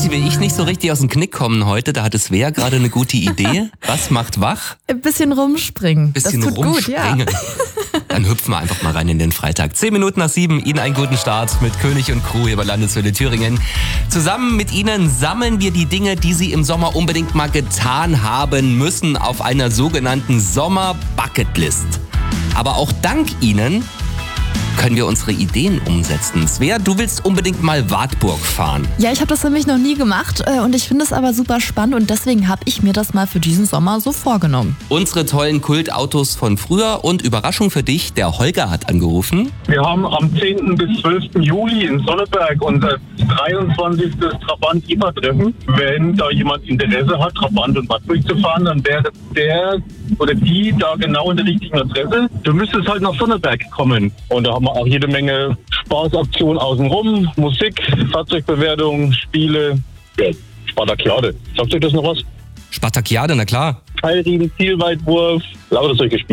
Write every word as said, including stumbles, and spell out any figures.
Schatzi, will ich nicht so richtig aus dem Knick kommen heute, da hat Svea gerade eine gute Idee. Was macht wach? Ein bisschen rumspringen. Bisschen das tut rumspringen. gut, ja. Dann hüpfen wir einfach mal rein in den Freitag. Zehn Minuten nach sieben, Ihnen einen guten Start mit König und Crew hier bei Landeswelle Thüringen. Zusammen mit Ihnen sammeln wir die Dinge, die Sie im Sommer unbedingt mal getan haben müssen auf einer sogenannten Sommer-Bucketlist. Aber auch dank Ihnen können wir unsere Ideen umsetzen. Svea, du willst unbedingt mal Wartburg fahren. Ja, ich habe das nämlich noch nie gemacht äh, und ich finde es aber super spannend und deswegen habe ich mir das mal für diesen Sommer so vorgenommen. Unsere tollen Kultautos von früher und Überraschung für dich, der Holger hat angerufen. Wir haben am zehnten bis zwölften Juli in Sonneberg unser dreiundzwanzigstes Trabant-I M A-Treffen. Wenn da jemand Interesse hat, Trabant und Wartburg zu fahren, dann wäre der oder die da genau in der richtigen Adresse. Du müsstest halt nach Sonneberg kommen. Und da haben wir auch jede Menge Spaßaktionen außenrum, Musik, Fahrzeugbewertung, Spiele, ja, Spartakiade. Sagt euch das noch was? Spartakiade, na klar. Keilriemen, Zielweitwurf, lauter solche Spiele.